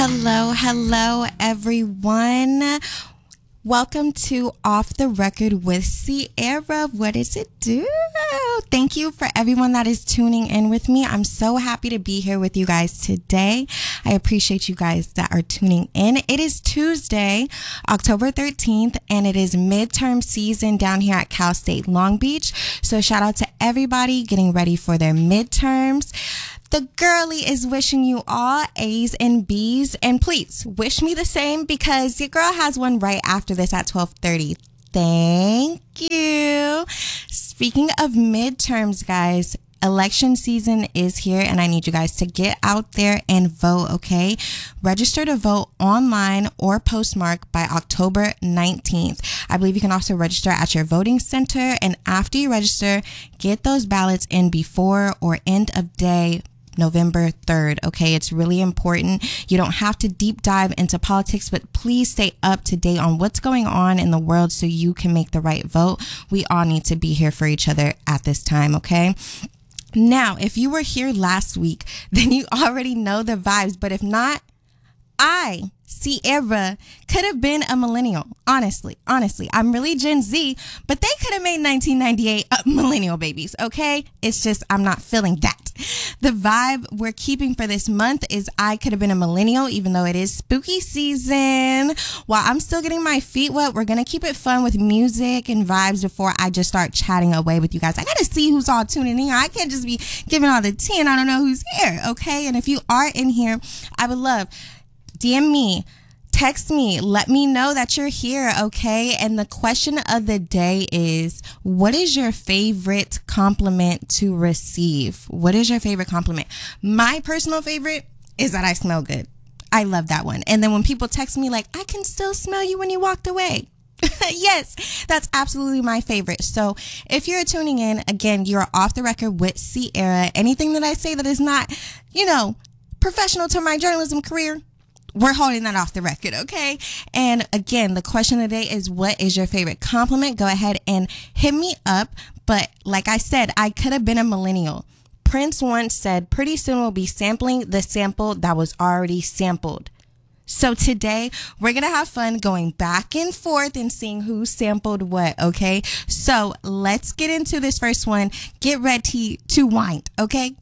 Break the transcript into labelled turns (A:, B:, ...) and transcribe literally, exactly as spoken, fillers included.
A: Hello, hello, everyone. Welcome to Off the Record with Sierra. What does it do? Thank you for everyone that is tuning in with me. I'm so happy to be here with you guys today. I appreciate you guys that are tuning in. It is Tuesday, October thirteenth, and it is midterm season down here at Cal State Long Beach. So shout out to everybody getting ready for their midterms. The girly is wishing you all A's and B's, and please wish me the same because your girl has one right after this at twelve thirty. Thank you. Speaking of midterms, guys, election season is here and I need you guys to get out there and vote, okay? Register to vote online or postmark by October nineteenth. I believe you can also register at your voting center, and after you register, get those ballots in before or end of day November third. Okay, it's really important. You don't have to deep dive into politics, but please stay up to date on what's going on in the world so you can make the right vote. We all need to be here for each other at this time, okay? Now, if you were here last week, then you already know the vibes, but if not, I, Sierra, could have been a millennial. Honestly, honestly, I'm really Gen Z, but they could have made nineteen ninety-eight uh, millennial babies, okay? It's just, I'm not feeling that. The vibe we're keeping for this month is I could have been a millennial, even though it is spooky season. While I'm still getting my feet wet, we're going to keep it fun with music and vibes before I just start chatting away with you guys. I got to see who's all tuning in. I can't just be giving all the tea and I don't know who's here, okay? And if you are in here, I would love D M me, text me, let me know that you're here, okay? And the question of the day is, what is your favorite compliment to receive? What is your favorite compliment? My personal favorite is that I smell good. I love that one. And then when people text me like, I can still smell you when you walked away. Yes, that's absolutely my favorite. So if you're tuning in, again, you're off the record with Sierra. Anything that I say that is not, you know, professional to my journalism career, we're holding that off the record, okay? And again, the question of the day is, what is your favorite compliment? Go ahead and hit me up. But like I said, I could have been a millennial. Prince once said, pretty soon we'll be sampling the sample that was already sampled. So today, we're going to have fun going back and forth and seeing who sampled what, okay? So let's get into this first one. Get ready to wind, okay?